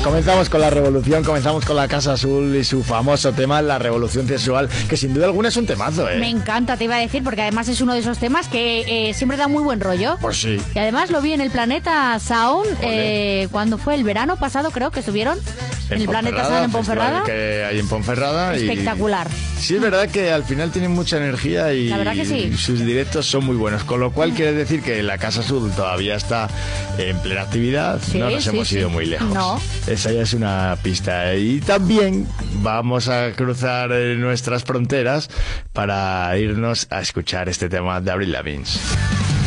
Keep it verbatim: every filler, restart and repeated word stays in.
Comenzamos con la revolución, comenzamos con la Casa Azul y su famoso tema, la revolución sexual, que sin duda alguna es un temazo, ¿eh? Me encanta, te iba a decir, porque además es uno de esos temas que eh, siempre da muy buen rollo. Pues sí. Y además lo vi en el Planeta Sound, eh, cuando fue el verano pasado, creo que estuvieron en, en el Planeta Sound en Ponferrada. Que hay en Ponferrada. Espectacular. Y... sí, es verdad que al final tienen mucha energía y, la verdad que sí. y sus directos son muy buenos, con lo cual quiere decir que la Casa Azul todavía está en plena actividad. Sí, no nos sí, hemos sí. ido muy lejos. No. Esa ya es una pista. Y también vamos a cruzar nuestras fronteras para irnos a escuchar este tema de Avril Lavigne.